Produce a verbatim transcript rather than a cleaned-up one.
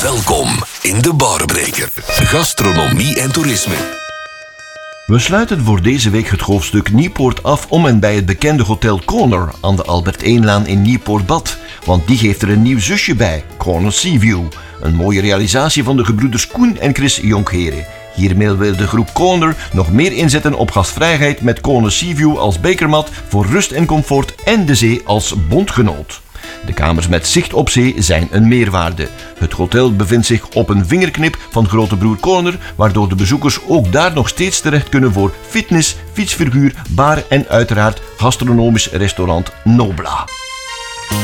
Welkom in de Barbreker. Gastronomie en toerisme. We sluiten voor deze week het hoofdstuk Nieuwpoort af om en bij het bekende Hotel Corner aan de Albert Eenlaan in Nieuwpoort-Bad. Want die geeft er een nieuw zusje bij, Corner Seaview. Een mooie realisatie van de gebroeders Koen en Chris Jonkheren. Hiermee wil de groep Corner nog meer inzetten op gastvrijheid met Corner Seaview als bekermat voor rust en comfort en de zee als bondgenoot. De kamers met zicht op zee zijn een meerwaarde. Het hotel bevindt zich op een vingerknip van grote broer Corner, waardoor de bezoekers ook daar nog steeds terecht kunnen voor fitness, fietsfiguur, bar en uiteraard gastronomisch restaurant Nobla.